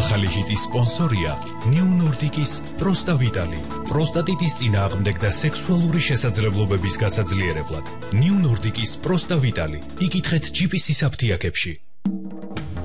ახალი ჰიტის სპონსორია New Nordic-ის პროსტა ვიტალი. პროსტატიტის წინააღმდეგ და სექსუალური შესაძლებლობების გასაძლიერებლად. New Nordic-ის პროსტა ვიტალი. იკითხეთ GPC-ის აფთიაქებში.